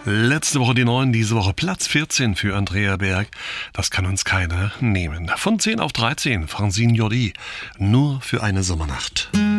Letzte Woche die 9, diese Woche Platz 14 für Andrea Berg. Das kann uns keiner nehmen. Von 10 auf 13, Francine Jordi. Nur für eine Sommernacht.